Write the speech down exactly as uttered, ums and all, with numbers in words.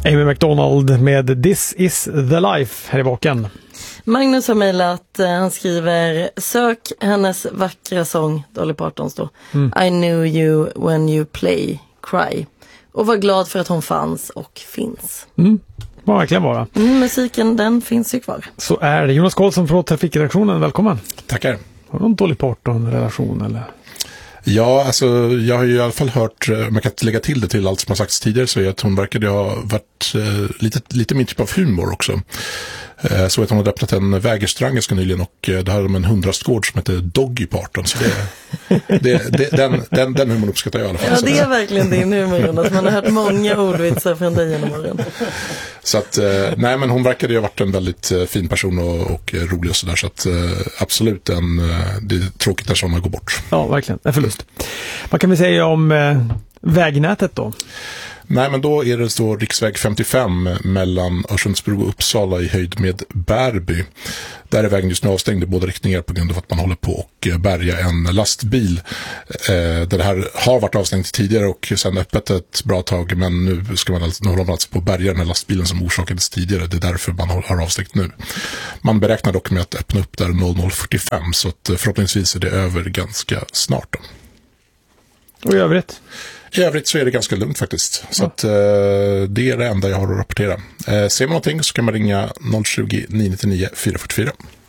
Amy McDonald med This is the life här i baken. Magnus har mejlat, han skriver: sök hennes vackra sång, Dolly Partons då, mm. I knew you when you play, cry. Och var glad för att hon fanns och finns. Mm. Vad verkligen vara. Mm, musiken, den finns ju kvar. Så är det. Jonas Karlsson från Trafikredaktionen, välkommen. Tackar. Har du någon Dolly Parton-relation eller? Ja, alltså jag har ju i alla fall hört, man kan lägga till det till allt som har sagts tidigare, så att hon verkade ha varit eh, lite, lite min typ av humor också. Eh, så att hon hade öppnat en vägerstrang ganska nyligen och eh, det hade de en hundrastgård som heter Doggy Parton, så det, det, det, den, den, den humorn uppskattar jag i alla fall. Ja, det är verkligen din humor, att man har hört många ordvitsar från dig genom åren. Så att, eh, nej men hon verkade ju ha varit en väldigt eh, fin person och, och rolig och sådär, så att eh, absolut en, eh, det är tråkigt när sådana går bort. Ja, verkligen. En förlust. Vad kan vi säga om eh, vägnätet då? Nej, men då är det så riksväg femtiofem mellan Örsundsbro och Uppsala i höjd med Bärby. Där är vägen just nu avstängd i båda riktningar på grund av att man håller på och bärga en lastbil. Eh, det här har varit avstängt tidigare och sedan öppet ett bra tag, men nu ska man alltså, nu håller man alltså på att bärga den här lastbilen som orsakades tidigare. Det är därför man har avstängt nu. Man beräknar dock med att öppna upp där noll noll fyrtiofem, så att förhoppningsvis är det över ganska snart då. Och i övrigt? I övrigt så är det ganska lugnt faktiskt. Så ja. att, eh, det är det enda jag har att rapportera. Eh, ser man någonting så kan man ringa noll tjugo, nio nio nio, fyra fyra fyra.